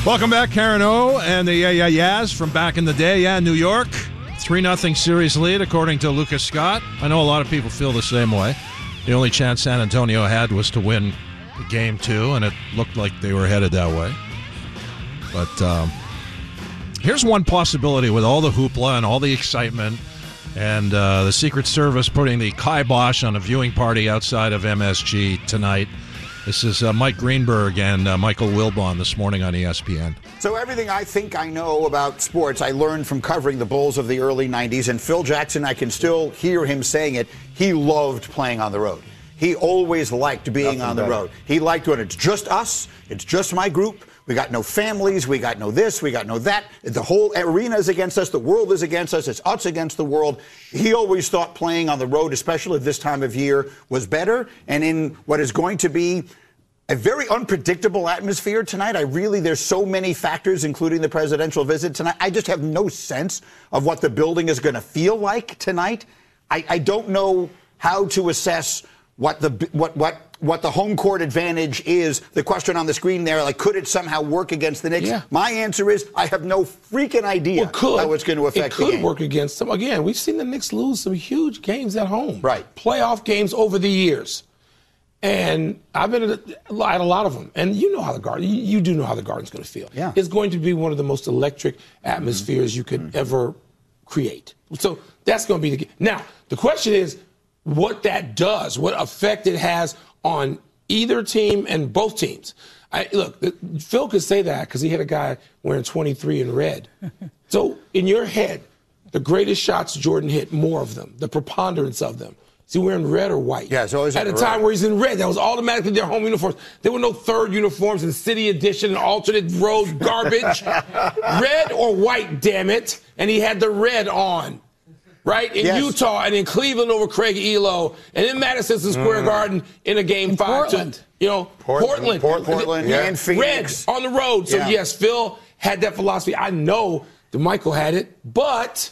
Welcome back, Karen O and the Yaz from back in the day. Yeah, New York. 3-0 series lead, according to Lucas Scott. I know a lot of people feel the same way. The only chance San Antonio had was to win Game 2, and it looked like they were headed that way. But here's one possibility with all the hoopla and all the excitement and the Secret Service putting the kibosh on a viewing party outside of MSG tonight. This is Mike Greenberg and Michael Wilbon this morning on ESPN. So everything I think I know about sports, I learned from covering the Bulls of the early 90s. And Phil Jackson, I can still hear him saying it, he loved playing on the road. He always liked being on the road. He liked when it's just us, it's just my group. We got no families, we got no this, we got no that. The whole arena is against us, the world is against us, it's us against the world. He always thought playing on the road, especially at this time of year, was better. And in what is going to be a very unpredictable atmosphere tonight, there's so many factors, including the presidential visit tonight. I just have no sense of what the building is going to feel like tonight. I don't know how to assess what the home court advantage is. The question on the screen there, like, could it somehow work against the Knicks? Yeah. My answer is I have no freaking idea how it's going to affect the game. It could work against them. Again, we've seen the Knicks lose some huge games at home. Right. Playoff games over the years. And I've been at a lot of them. And you know how the Garden, you do know how the Garden's going to feel. Yeah. It's going to be one of the most electric atmospheres you could ever create. So that's going to be the game. Now, the question is what that does, what effect it has on either team and both teams. Look, Phil could say that because he had a guy wearing 23 in red. So in your head, the greatest shots Jordan hit, more of them, the preponderance of them. Is he wearing red or white? Yeah, it's always at a time where he's in red. That was automatically their home uniforms. There were no third uniforms in City Edition and alternate rows garbage. Red or white, damn it. And he had the red on. Right? In Utah and in Cleveland over Craig Elo and in Madison Square Garden in a Game 5. Portland. Portland. And Phoenix. Red on the road. So, yes, Phil had that philosophy. I know that Michael had it. But,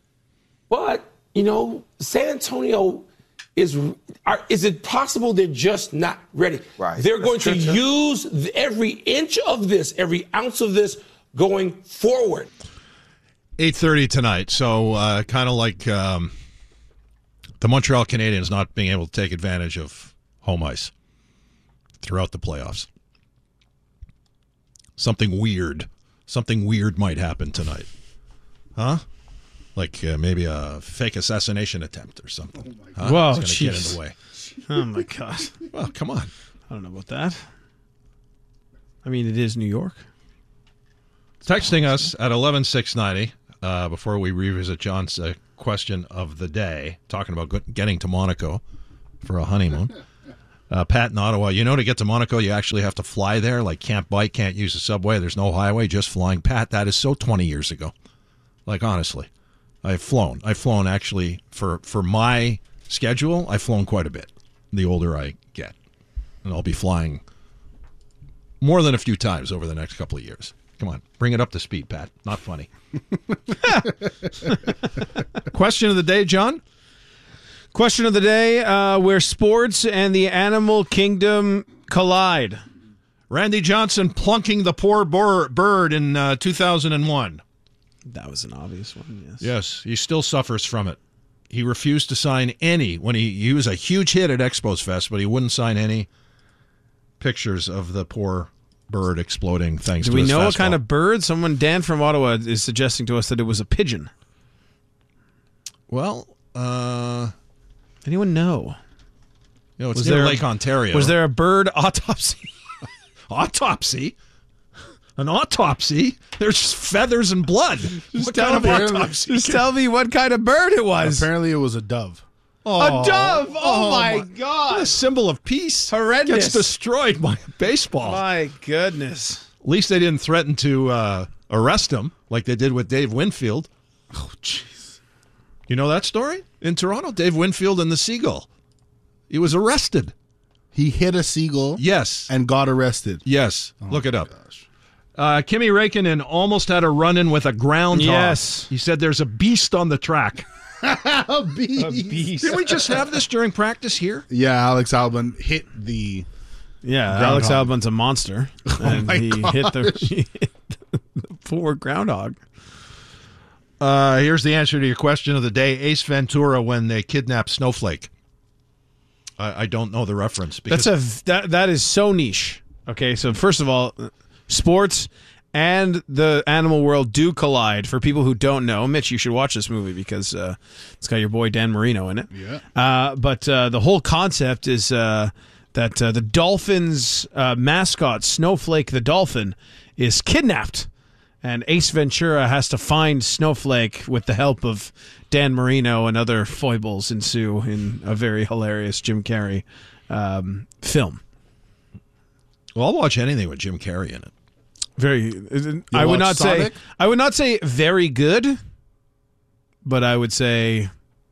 San Antonio is it possible they're just not ready? Right. They're going to use every inch of this, every ounce of this going forward. 8:30 tonight, so kind of like the Montreal Canadiens not being able to take advantage of home ice throughout the playoffs. Something weird might happen tonight. Huh? Like maybe a fake assassination attempt or something. Huh? Whoa, it's going to get in the way. Oh, my God. Well, come on. I don't know about that. I mean, it is New York. Texting us at 11690 before we revisit John's question of the day, talking about getting to Monaco for a honeymoon. Pat in Ottawa, to get to Monaco, you actually have to fly there, like can't bike, can't use the subway, there's no highway, just flying. Pat, that is so 20 years ago. Like, honestly, I've flown actually for my schedule, I've flown quite a bit the older I get. And I'll be flying more than a few times over the next couple of years. Come on, bring it up to speed, Pat. Not funny. Question of the day, John? Question of the day, where sports and the animal kingdom collide. Randy Johnson plunking the poor bird in 2001. That was an obvious one, yes. Yes, he still suffers from it. He refused to sign any, when he was a huge hit at Expos Fest, but he wouldn't sign any pictures of the poor bird exploding thanks to his fastball. Do we know what kind of bird? Dan from Ottawa is suggesting to us that it was a pigeon. Well, anyone know? It's near Lake Ontario. Was there a bird autopsy? Autopsy? An autopsy? There's just feathers and blood. What kind of autopsy? Just tell me what kind of bird it was. Apparently it was a dove. Oh, a dove! Oh my God. A symbol of peace. Horrendous. Gets destroyed by a baseball. My goodness. At least they didn't threaten to arrest him like they did with Dave Winfield. Oh, jeez. You know that story? In Toronto, Dave Winfield and the seagull. He was arrested. He hit a seagull. Yes. And got arrested. Yes. Look it up. Kimi Räikkönen almost had a run-in with a groundhog. Yes. He said there's a beast on the track. A beast. Didn't we just have this during practice here? Yeah, Alex Albon hit the... Yeah, Alex Albon's a monster. And he hit Poor groundhog. Here's the answer to your question of the day. Ace Ventura when they kidnap Snowflake. I don't know the reference. Because That is so niche. Okay, so first of all, sports and the animal world do collide. For people who don't know, Mitch, you should watch this movie because it's got your boy Dan Marino in it. Yeah. But the whole concept is that the Dolphins' mascot, Snowflake the Dolphin, is kidnapped. And Ace Ventura has to find Snowflake with the help of Dan Marino, and other foibles ensue in a very hilarious Jim Carrey film. Well, I'll watch anything with Jim Carrey in it. I would watch Sonic? not say very good, but I would say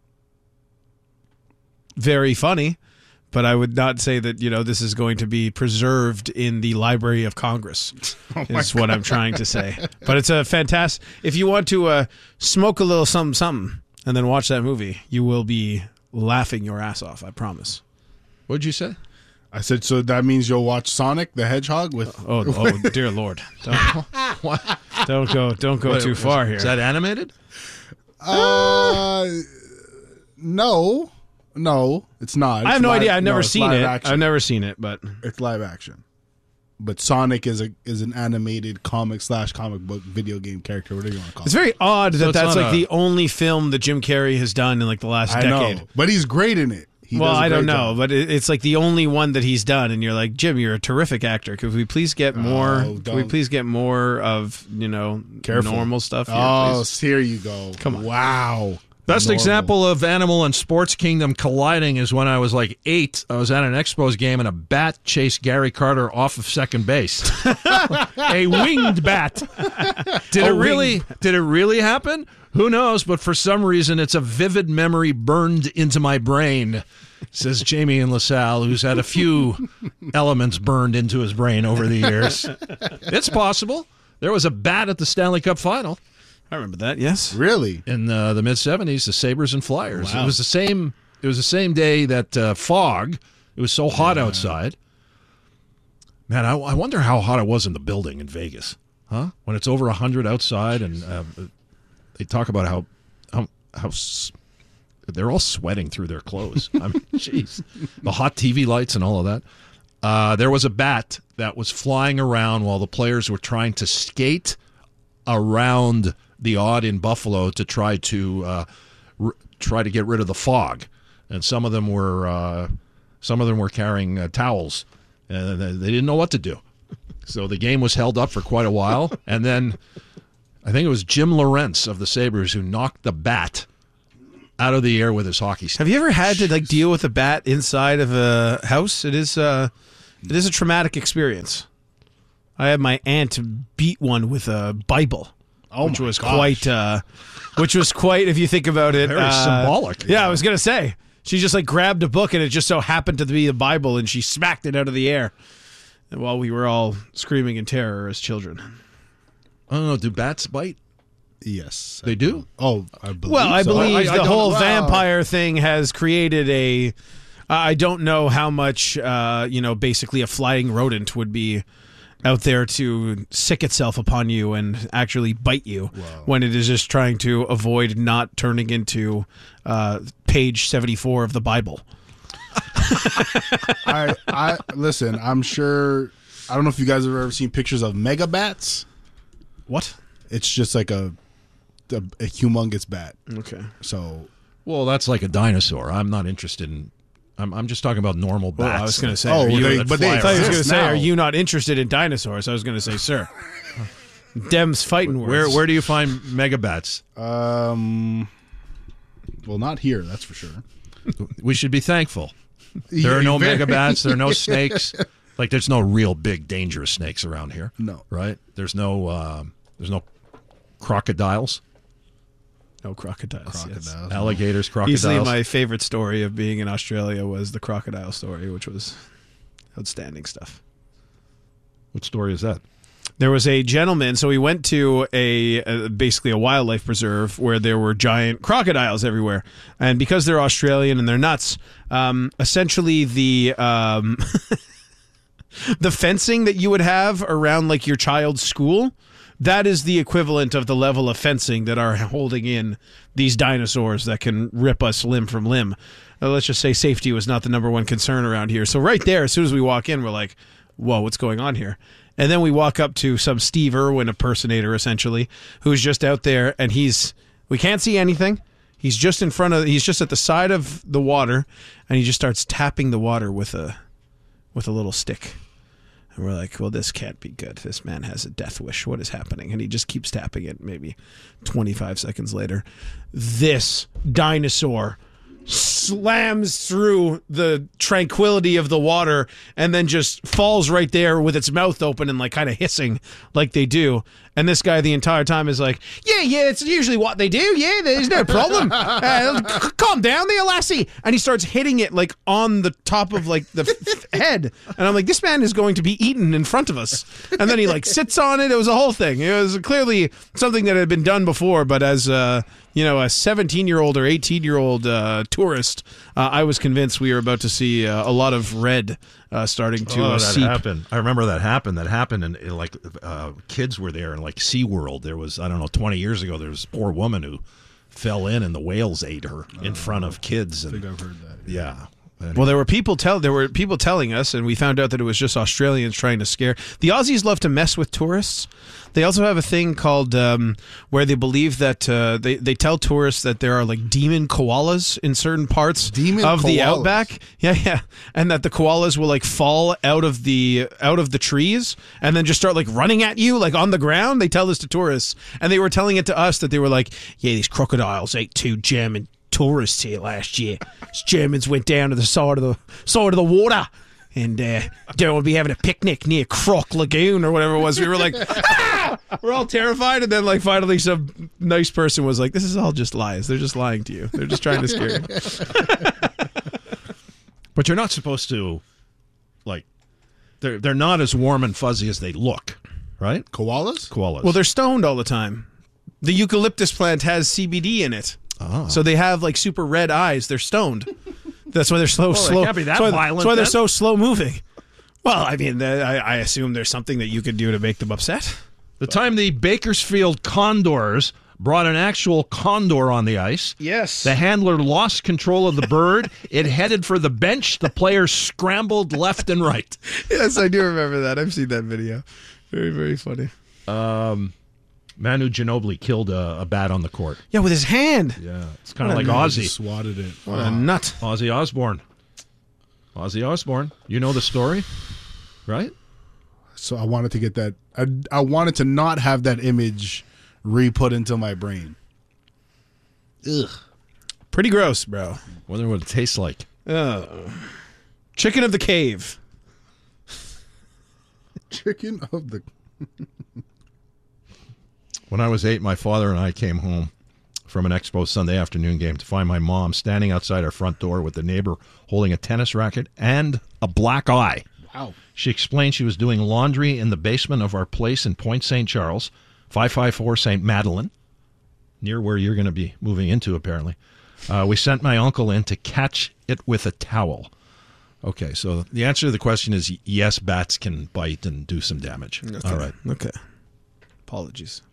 very funny. But I would not say that, this is going to be preserved in the Library of Congress, is what I'm trying to say. But it's a fantastic... If you want to smoke a little something and then watch that movie, you will be laughing your ass off, I promise. What'd you say? I said, so that means you'll watch Sonic the Hedgehog with... Oh, dear Lord. Don't go too far here. Is that animated? No, it's not. I have no idea. I've never it's seen live it. action. I've never seen it, but... It's live action. But Sonic is an animated comic book video game character, whatever you want to call it. It's very odd So that's it's like not the only film that Jim Carrey has done in like the last decade. know, but he's great in it. I don't know, but it's like the only one that he's done, and you're like, Jim, you're a terrific actor. Could we please get more? Could we please get more of normal stuff? Here, please? Here you go. Come on. Wow. Best Normal. example of animal and sports kingdom colliding is when I was like 8. I was at an Expos game and a bat chased Gary Carter off of second base. A winged bat. Did it really happen? Who knows? But for some reason, it's a vivid memory burned into my brain, says Jamie in LaSalle, who's had a few elements burned into his brain over the years. It's possible. There was a bat at the Stanley Cup Final. I remember that. Yes, Really? In the mid '70s, the Sabres and Flyers. Wow. It was the same day that fog. It was so hot outside. Man, I wonder how hot it was in the building in Vegas, huh? When it's over 100 outside, and they talk about how they're all sweating through their clothes. I mean, jeez, the hot TV lights and all of that. There was a bat that was flying around while the players were trying to skate around the odd in Buffalo to try to get rid of the fog, and some of them were carrying towels, and they didn't know what to do. So the game was held up for quite a while, and then I think it was Jim Lawrence of the Sabres who knocked the bat out of the air with his hockey stick. Have you ever had to deal with a bat inside of a house? It is a traumatic experience. I had my aunt beat one with a Bible. Which was quite, if you think about it, Very symbolic. Yeah, I was gonna say she just like grabbed a book and it just so happened to be the Bible and she smacked it out of the air, and while we were all screaming in terror as children. I don't know. Do bats bite? Yes. They do? Oh, I believe Well, I so. believe I the don't- whole wow. vampire thing has created a. I don't know how much, basically a flying rodent would be out there to sick itself upon you and actually bite you when it is just trying to avoid not turning into page 74 of the Bible. I listen, I'm sure, I don't know if you guys have ever seen pictures of mega bats. What? It's just like a humongous bat. Okay. So Well, that's like a dinosaur. I'm not interested in. I'm just talking about normal bats. Well, I was going to say, Oh, are you, they- but they I thought you was going to exist say, now. are you not interested in dinosaurs? I was going to say, sir. Dem's fighting words. Where do you find megabats? well, not here, that's for sure. We should be thankful. There are no megabats. There are no snakes. Like there's no real big dangerous snakes around here. No. Right? There's no crocodiles, No crocodiles. Yes. alligators, crocodiles. Easily my favorite story of being in Australia was the crocodile story, which was outstanding stuff. What story is that? There was a gentleman, so we went to basically a wildlife preserve where there were giant crocodiles everywhere. And because they're Australian and they're nuts, essentially the the fencing that you would have around like your child's school that is the equivalent of the level of fencing that are holding in these dinosaurs that can rip us limb from limb. Let's just say safety was not the number one concern around here. So right there, as soon as we walk in, we're like, whoa, what's going on here? And then we walk up to some Steve Irwin impersonator, essentially, who's just out there, and we can't see anything. He's just at the side of the water, and he just starts tapping the water with a little stick. And we're like, well, this can't be good. This man has a death wish. What is happening? And he just keeps tapping it. Maybe 25 seconds later, this dinosaur slams through the tranquility of the water and then just falls right there with its mouth open and like kind of hissing like they do. And this guy the entire time is like, yeah, it's usually what they do. Yeah, there's no problem. Calm down there, lassie. And he starts hitting it like on the top of like the head. And I'm like, this man is going to be eaten in front of us. And then he like sits on it. It was a whole thing. It was clearly something that had been done before, but as a 17-year-old or 18-year-old tourist, I was convinced we were about to see a lot of red starting to seep. Happened. I remember that happened. That happened, and like kids were there in like SeaWorld. There was, I don't know, 20 years ago, there was a poor woman who fell in, and the whales ate her in front of kids. And, I think I've heard that. Yeah. Anyway. Well, there were people telling us, and we found out that it was just Australians trying to scare. The Aussies love to mess with tourists. They also have a thing called where they believe that they tell tourists that there are like demon koalas in certain parts of the outback. Yeah, and that the koalas will like fall out of the trees and then just start like running at you like on the ground. They tell this to tourists, and they were telling it to us that they were like, yeah, these crocodiles ate 2 German tourists here last year. These Germans went down to the side of the water and don't want to be having a picnic near Croc Lagoon or whatever it was. We were like, ah! We're all terrified, and then like finally some nice person was like, this is all just lies. They're just lying to you. They're just trying to scare you. But you're not supposed to, like, they're not as warm and fuzzy as they look, right? Koalas? Koalas. Well, they're stoned all the time. The eucalyptus plant has CBD in it. So they have like super red eyes. They're stoned. That's why they're slow. They can't be that violent. That's why they're so slow moving. Well, I mean, I assume there's something that you could do to make them upset. The time the Bakersfield Condors brought an actual condor on the ice. Yes. The handler lost control of the bird. It headed for the bench. The players scrambled left and right. Yes, I do remember that. I've seen that video. Very, very funny. Manu Ginobili killed a bat on the court. Yeah, with his hand. Yeah, it's kind of like Ozzy. Swatted it. What a nut. Ozzy Osbourne. You know the story, right? So I wanted to get that. I wanted to not have that image re-put into my brain. Ugh. Pretty gross, bro. Wonder what it tastes like. Chicken of the cave. Chicken of the... When I was 8, my father and I came home from an Expo Sunday afternoon game to find my mom standing outside our front door with the neighbor holding a tennis racket and a black eye. Wow. She explained she was doing laundry in the basement of our place in Point St. Charles, 554 St. Madeleine, near where you're going to be moving into, apparently. We sent my uncle in to catch it with a towel. Okay, so the answer to the question is yes, bats can bite and do some damage. Okay. All right. Okay. Apologies.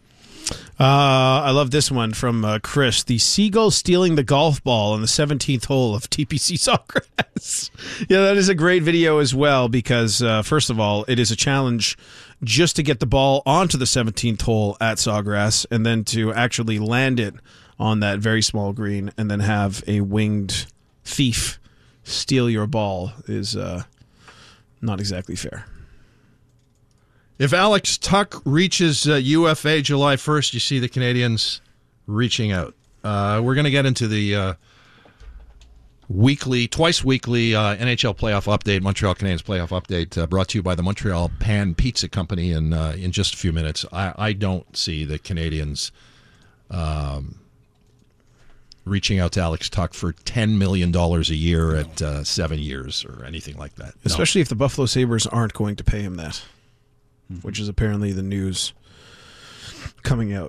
I love this one from Chris. The seagull stealing the golf ball on the 17th hole of TPC Sawgrass. Yeah, that is a great video as well because, first of all, it is a challenge just to get the ball onto the 17th hole at Sawgrass and then to actually land it on that very small green and then have a winged thief steal your ball is not exactly fair. If Alex Tuck reaches UFA July 1st, you see the Canadians reaching out. We're going to get into the twice weekly NHL playoff update, Montreal Canadiens playoff update, brought to you by the Montreal Pan Pizza Company in just a few minutes. I don't see the Canadians reaching out to Alex Tuck for $10 million a year at 7 years or anything like that. Especially if the Buffalo Sabres aren't going to pay him that. Which is apparently the news coming out.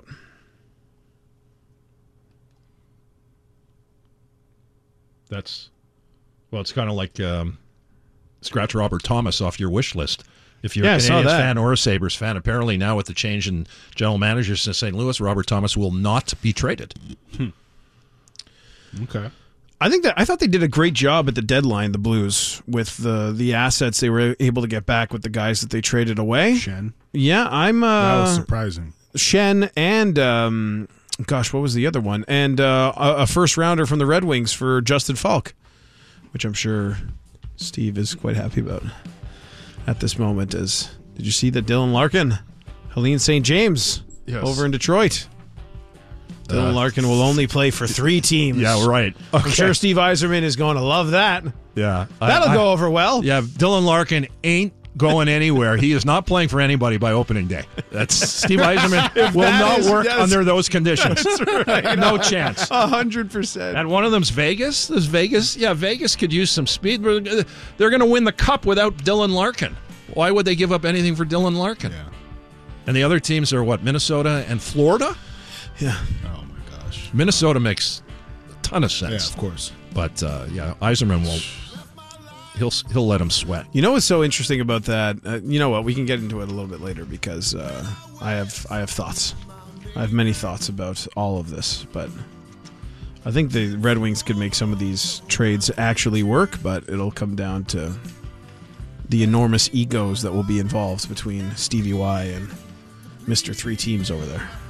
It's kind of like scratch Robert Thomas off your wish list. If you're a Canadiens fan or a Sabres fan, apparently now with the change in general managers in St. Louis, Robert Thomas will not be traded. Okay. I thought they did a great job at the deadline, the Blues, with the assets they were able to get back with the guys that they traded away. Shen. Yeah, That was surprising. Shen and what was the other one? And a first rounder from the Red Wings for Justin Falk, which I'm sure Steve is quite happy about at this moment. Did you see that Dylan Larkin, Helene St. James over in Detroit? Dylan Larkin will only play for 3 teams. Yeah, right. Okay. I'm sure Steve Yzerman is going to love that. Yeah. That'll go over well. Yeah, Dylan Larkin ain't going anywhere. He is not playing for anybody by opening day. That's Steve Yzerman will not work under those conditions. That's right. No chance. 100%. And one of them's Vegas. There's Vegas. Yeah, Vegas could use some speed. They're going to win the cup without Dylan Larkin. Why would they give up anything for Dylan Larkin? Yeah. And the other teams are what? Minnesota and Florida? Yeah. Oh my gosh. Minnesota makes a ton of sense. Yeah, of course. But Yzerman will. He'll let him sweat. You know what's so interesting about that? You know what? We can get into it a little bit later because I have thoughts. I have many thoughts about all of this, but I think the Red Wings could make some of these trades actually work, but it'll come down to the enormous egos that will be involved between Stevie Y and Mr. 3 Teams over there.